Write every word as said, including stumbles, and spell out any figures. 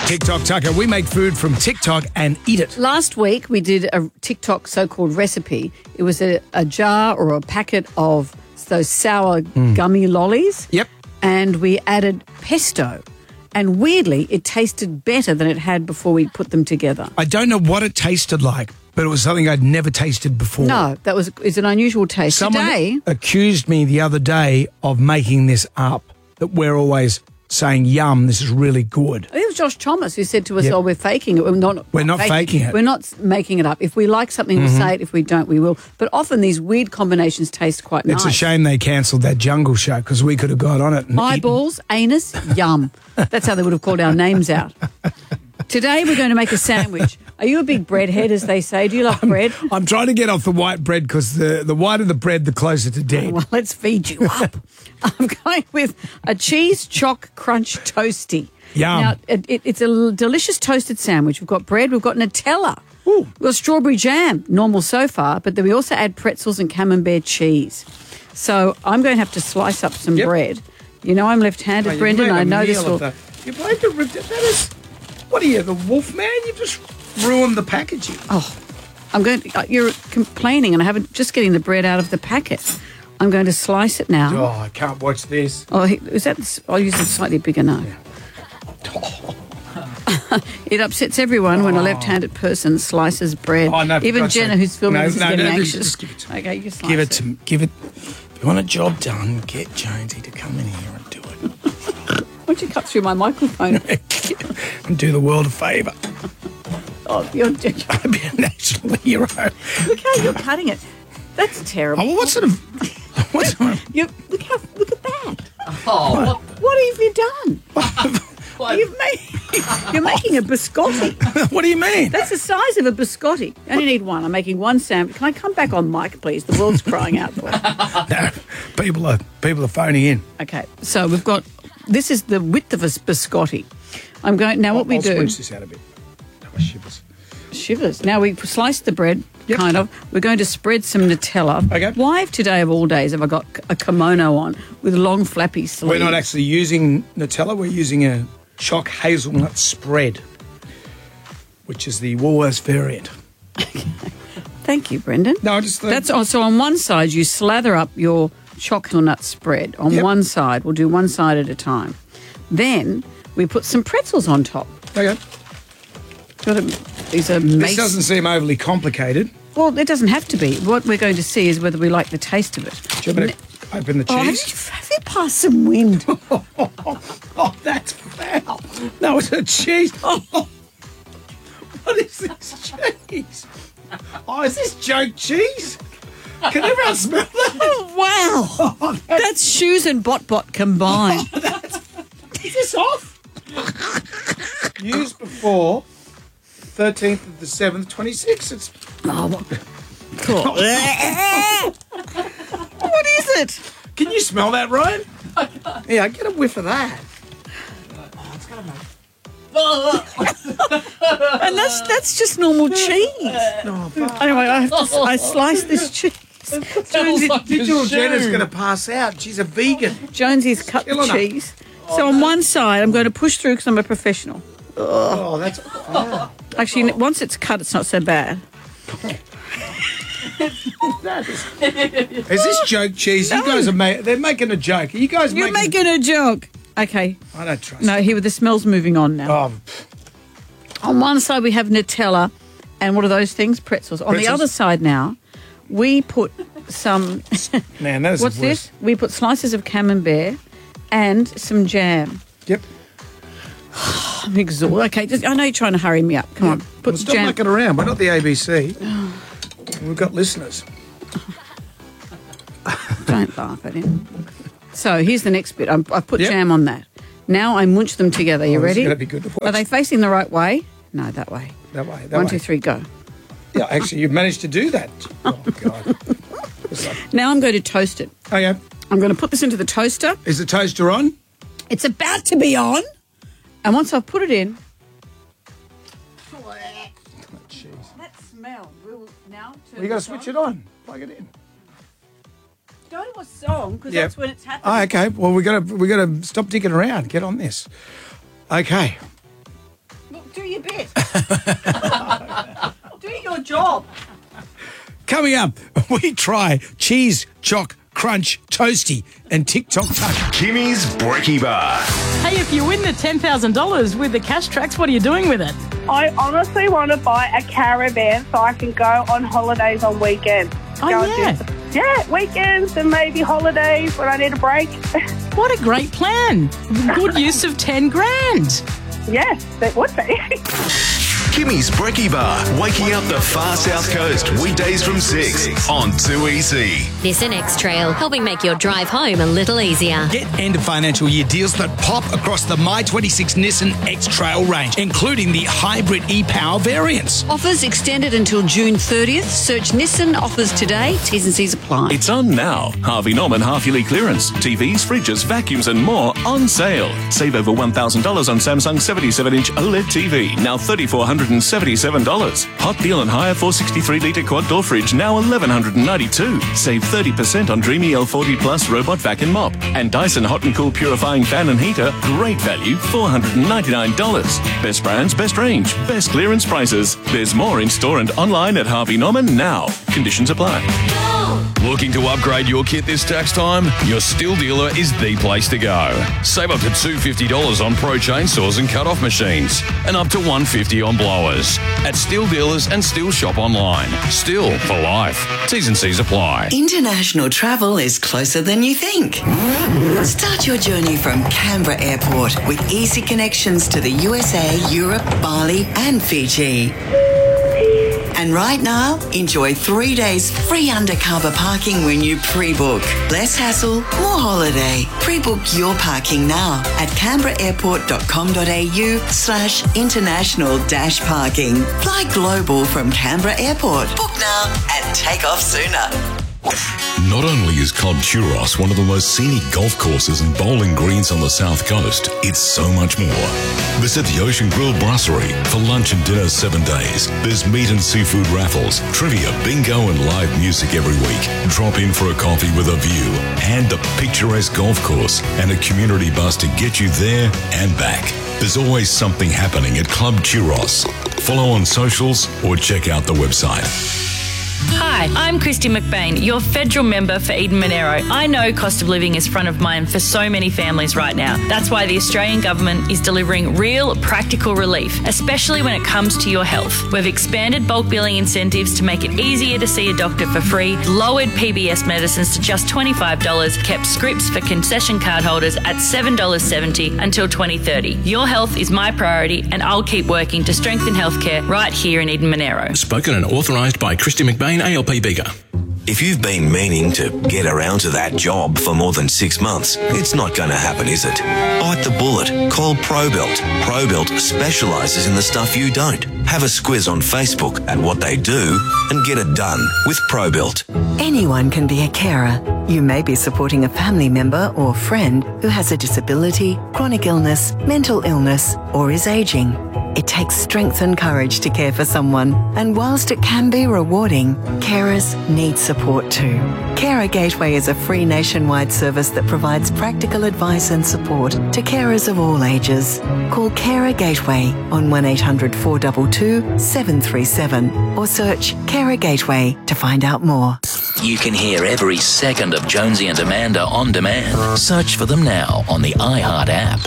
TikTok Tucker. We make food from TikTok and eat it. Last week we did a TikTok so-called recipe. It was a, a jar or a packet of those sour mm. gummy lollies. Yep. And we added pesto. And weirdly, it tasted better than it had before we put them together. I don't know what it tasted like, but it was something I'd never tasted before. No, that was it's an unusual taste. Someone Today, accused me the other day of making this up, that we're always saying, yum, this is really good. I think it was Josh Thomas who said to us, Yep. oh, we're faking it. We're not, We're not faking it. We're not making it up. If we like something, Mm-hmm. we'll say it. If we don't, we will. But often these weird combinations taste quite nice. It's a shame they cancelled that jungle show because we could have got on it. And Eyeballs, anus, yum. That's how they would have called our names out. Today we're going to make a sandwich. Are you a big breadhead, as they say? Do you love bread? I'm trying to get off the white bread because the, the whiter the bread, the closer to dead. Well, let's feed you up. I'm going with a cheese choc crunch toasty. Yum. Now, it, it, it's a l- delicious toasted sandwich. We've got bread. We've got Nutella. Ooh. We've got strawberry jam, normal so far, but then we also add pretzels and camembert cheese. So I'm going to have to slice up some Yep. bread. You know I'm left-handed, Oh, you Brendan. made a I know this meal will... of that. You made the, that is, what are you, the wolf man? You just ruined the packaging. Oh, I'm going to... uh, You're complaining and I haven't... Just getting the bread out of the packet. I'm going to slice it now. Oh, I can't watch this. Oh, is that... I'll use a slightly bigger knife. It upsets everyone when a left-handed person slices bread. Oh, no, for Even God's Jenna, sake. who's filming No, this, is no, getting no, anxious. just give it to me. Okay, you can slice Give it to me. Give it. If you want a job done, get Jonesy to come in here and do it. Why don't you cut through my microphone? And do the world a favour. Oh, you're... I'd be a national hero. Look how you're cutting it. That's terrible. Oh, well, what sort of... What sort of... You, look, how, look at that. Oh, what? What have you done? You've made, you're making a biscotti. What do you mean? That's the size of a biscotti. I only need one. I'm making one sandwich. Can I come back on mic, please? The world's crying out for it. No, people are, people are phoning in. Okay, so we've got... This is the width of a biscotti. I'm going... Now what I'll, we I'll do... switch this out a bit. Oh, shivers. Shivers. Now we slice the bread, Yep. kind of. We're going to spread some Nutella. Okay. Why today of all days have I got a kimono on with long flappy sleeves? We're not actually using Nutella. We're using a choc hazelnut spread, which is the Woolworths variant. Thank you, Brendan. No, I just... That's oh, so on one side you slather up your chocolate spread. On Yep. one side, we'll do one side at a time. Then we put some pretzels on top. Okay. Got a, these are This mace- doesn't seem overly complicated. Well, it doesn't have to be. What we're going to see is whether we like the taste of it. Do you want me to open the Oh, have you, cheese? have you passed some wind? Oh, that's foul. No, it's a cheese. Oh, what is this cheese? Oh, is this joke cheese? Can everyone smell that? Oh, wow. Oh, That's shoes and bot-bot combined. is this off? Used before thirteenth of the seventh, twenty-six. It's Oh, what? Cool. What is it? Can you smell that, Ryan? Yeah, I get a whiff of that. And that's that's just normal cheese. Oh, but Anyway, I have to I slice this cheese. Jonesy, digital Jenna's going to pass out. She's a vegan. Jonesy's cut the Killing her. cheese. So on one side, I'm going to push through because I'm a professional. Oh, that's foul. Actually, once it's cut, it's not so bad. Is this joke cheese? You guys are ma- they're making a joke. Are you guys You're making? making a joke. Okay. I don't trust. No, here the smell's moving on now. Oh, On one side, we have Nutella and what are those things? Pretzels. On the Pretzels. other side now, we put some... man, that is What's the worst. this? We put slices of camembert and some jam. Yep. I'm exhausted. Okay, just, I know you're trying to hurry me up. Come on, put Well, stop jam. mucking around. We're not the A B C. We've got listeners. Don't laugh at him. So here's the next bit. I'm, I've put Yep. jam on that. Now I munch them together. You Oh, this is ready? gonna be good to watch. Are they facing the right way? No, that way. That way. That One, way. two, three, go. Yeah, actually, you've managed to do that. Oh, God. It's like- Now I'm going to toast it. oh, yeah. I'm going to put this into the toaster. Is the toaster on? It's about to be on. And once I've put it in... Oh, jeez. That smell will now turn Well, you got to this switch on. it on. Plug it in. Go to a song because Yep. that's when it's happening. Oh, okay. Well, we got to we got to stop digging around. Get on this. Okay. do your bit. Do your job. Coming up, we try cheese, choc, crunch, toasty, and TikTok touch. Kimmy's Brekkie Bar. Hey, if you win the ten thousand dollars with the cash tracks, what are you doing with it? I honestly want to buy a caravan so I can go on holidays on weekends. Oh, Go and yeah. do- Yeah, weekends and maybe holidays when I need a break. What a great plan. Good use of ten grand. Yes, that would be. Kimmy's Brekkie Bar, waking up the far south coast, weekdays from six on two E C. Nissan X-Trail, helping make your drive home a little easier. Get end of financial year deals that pop across the My twenty-six Nissan X-Trail range, including the hybrid e-Power variants. Offers extended until June thirtieth. Search Nissan offers today. T's and C's apply. It's on now. Harvey Norman half-yearly clearance. T Vs, fridges, vacuums and more on sale. Save over one thousand dollars on Samsung seventy-seven inch OLED T V, now three thousand four hundred seventy-seven dollars. Hot deal on higher four hundred sixty-three litre quad door fridge, now one thousand one hundred ninety-two dollars. Save thirty percent on Dreamy L forty Plus robot vac and mop. And Dyson Hot and Cool purifying fan and heater, great value, four hundred ninety-nine dollars. Best brands, best range, best clearance prices. There's more in store and online at Harvey Norman now. Conditions apply. Looking to upgrade your kit this tax time? Your Still Dealer is the place to go. Save up to two hundred fifty dollars on pro chainsaws and cut-off machines, and up to one hundred fifty dollars on blowers. At Still Dealers and Still Shop online. Still for life. T's and C's apply. International travel is closer than you think. Start your journey from Canberra Airport with easy connections to the U S A, Europe, Bali and Fiji. And right now, enjoy three days free undercover parking when you pre-book. Less hassle, more holiday. Pre-book your parking now at canberraairport.com.au slash international dash parking. Fly global from Canberra Airport. Book now and take off sooner. Not only is Club Churros one of the most scenic golf courses and bowling greens on the South Coast, it's so much more. Visit the Ocean Grill Brasserie for lunch and dinner seven days. There's meat and seafood raffles, trivia, bingo and live music every week. Drop in for a coffee with a view and a picturesque golf course and a community bus to get you there and back. There's always something happening at Club Churros. Follow on socials or check out the website. Hi, I'm Christy McBain, your federal member for Eden Monaro. I know cost of living is front of mind for so many families right now. That's why the Australian government is delivering real, practical relief, especially when it comes to your health. We've expanded bulk billing incentives to make it easier to see a doctor for free, lowered P B S medicines to just twenty-five dollars, kept scripts for concession card holders at seven dollars seventy until twenty thirty. Your health is my priority, and I'll keep working to strengthen healthcare right here in Eden Monaro. Spoken and authorised by Christy McBain, A L P Bigger. If you've been meaning to get around to that job for more than six months, it's not going to happen, is it? Bite the bullet. Call ProBelt. ProBelt specialises in the stuff you don't. Have a squiz on Facebook at what they do and get it done with ProBelt. Anyone can be a carer. You may be supporting a family member or friend who has a disability, chronic illness, mental illness, or is ageing. It takes strength and courage to care for someone, and whilst it can be rewarding, carers need support too. Carer Gateway is a free nationwide service that provides practical advice and support to carers of all ages. Call Carer Gateway on one eight hundred four two two seven three seven or search Carer Gateway to find out more. You can hear every second of Jonesy and Amanda on demand. Search for them now on the iHeart app.